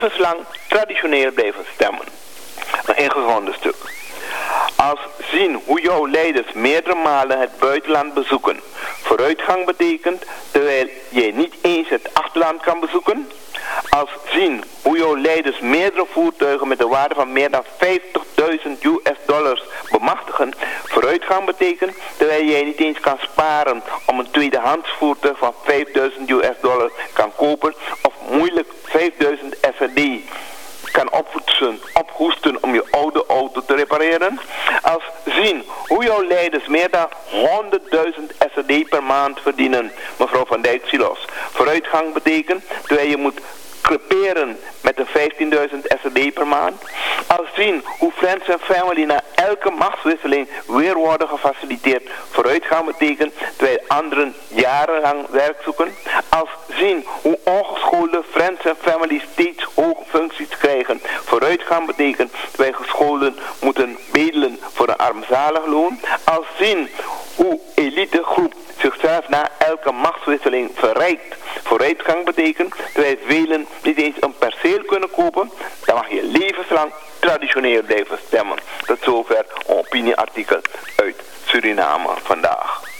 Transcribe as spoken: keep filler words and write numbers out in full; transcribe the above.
levenslang traditioneel blijven stemmen. Een ingezonden stuk. Als zien hoe jouw leiders meerdere malen het buitenland bezoeken vooruitgang betekent, terwijl jij niet eens het achterland kan bezoeken. Als zien hoe jouw leiders meerdere voertuigen met een waarde van meer dan vijftigduizend U S dollars bemachtigen vooruitgang betekent, terwijl jij niet eens kan sparen om een tweedehands voertuig van vijfduizend U S dollars kan kopen, of moeilijk vijfduizend S R D kan opvoedsen, ophoesten om je oude auto te repareren. Als zien hoe jouw leiders meer dan honderdduizend S R D per maand verdienen, mevrouw Van Dijk Silos, vooruitgang betekent, terwijl je moet creperen met een vijftienduizend S R D per maand. Als zien hoe Friends en Family na elke machtswisseling weer worden gefaciliteerd vooruitgang betekent, terwijl anderen jarenlang werk zoeken. Als zien hoe ongeschoolde Friends en Family steeds hoge functies krijgen vooruitgang betekent, terwijl geschoolden moeten bedelen voor een armzalig loon. Als zien hoe elitegroep zichzelf na elke machtswisseling verrijkt vooruitgang betekent, terwijl velen niet eens een perceel kunnen kopen, dan mag je levenslang traditioneel blijven stemmen. Tot zover een opinieartikel uit Suriname vandaag.